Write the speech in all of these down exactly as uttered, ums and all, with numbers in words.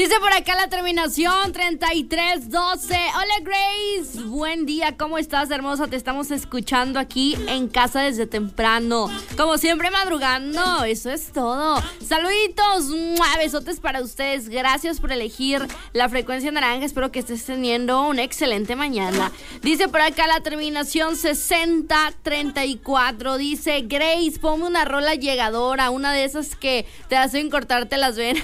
Dice por acá la terminación treinta y tres doce. Hola Grace, buen día, ¿cómo estás, hermosa? Te estamos escuchando aquí en casa desde temprano, como siempre madrugando, eso es todo. Saluditos, ¡mua! Besotes para ustedes, gracias por elegir la frecuencia naranja, espero que estés teniendo una excelente mañana. Dice por acá la terminación sesenta treinta y cuatro. Dice Grace, ponme una rola llegadora, una de esas que te hacen cortarte las venas.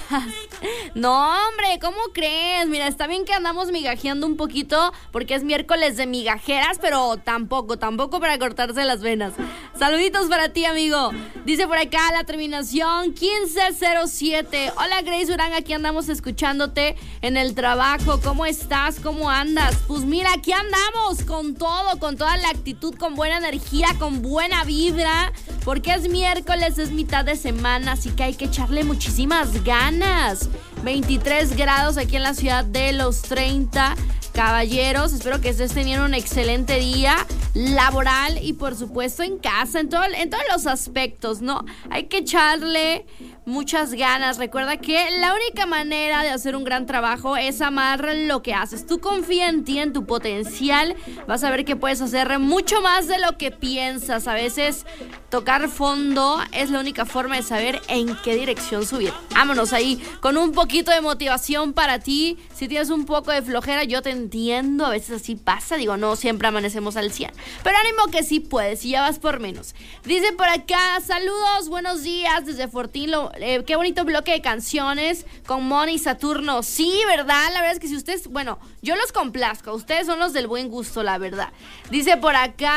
No, hombre, ¿cómo crees? Mira, está bien que andamos migajeando un poquito porque es miércoles de migajeras, pero tampoco, tampoco para cortarse las venas. Saluditos para ti, amigo. Dice por acá la terminación quince cero siete. Hola Grace Urán, aquí andamos escuchándote en el trabajo. ¿Cómo estás? ¿Cómo andas? Pues mira, aquí andamos con todo, con toda la actitud, con buena energía, con buena vibra, porque es miércoles, es mitad de semana, así que hay que echarle muchísimas ganas. veintitrés grados aquí en la ciudad de los treinta. Caballeros, espero que estés teniendo un excelente día laboral y por supuesto en casa, en, todo, en todos los aspectos, ¿no? Hay que echarle muchas ganas. Recuerda que la única manera de hacer un gran trabajo es amar lo que haces. Tú confía en ti, en tu potencial. Vas a ver que puedes hacer mucho más de lo que piensas. A veces tocar fondo es la única forma de saber en qué dirección subir. Vámonos ahí con un poquito de motivación para ti. Si tienes un poco de flojera, yo te entiendo. A veces así pasa. Digo, no siempre amanecemos al cien. Pero ánimo que sí puedes y ya vas por menos. Dice por acá, saludos, buenos días desde Fortín. Lo, eh, qué bonito bloque de canciones con Moni y Saturno. Sí, ¿verdad? La verdad es que si ustedes, bueno, yo los complazco. Ustedes son los del buen gusto, la verdad. Dice por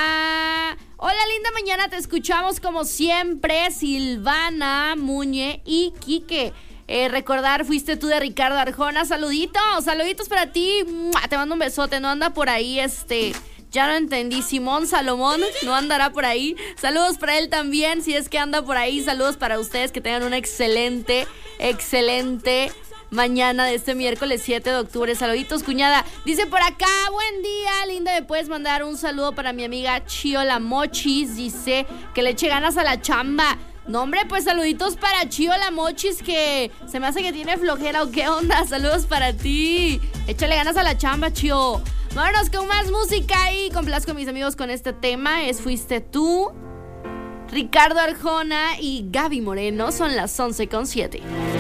acá, hola, linda mañana, te escuchamos como siempre, Silvana, Muñe y Quique. Eh, recordar, fuiste tú de Ricardo Arjona. Saluditos, saluditos para ti. ¡Mua! Te mando un besote, no anda por ahí este... Ya no entendí, Simón Salomón no andará por ahí. Saludos para él también, si es que anda por ahí. Saludos para ustedes, que tengan una excelente, excelente mañana de este miércoles siete de octubre. Saluditos, cuñada. Dice por acá, buen día, linda, ¿me puedes mandar un saludo para mi amiga Chio La Mochis? Dice que le eche ganas a la chamba. No, hombre, pues saluditos para Chio La Mochis, que se me hace que tiene flojera o qué onda. Saludos para ti. Échale ganas a la chamba, Chio. Vámonos con más música y complazco a mis amigos con este tema. Es Fuiste Tú, Ricardo Arjona y Gaby Moreno. Son las once con siete.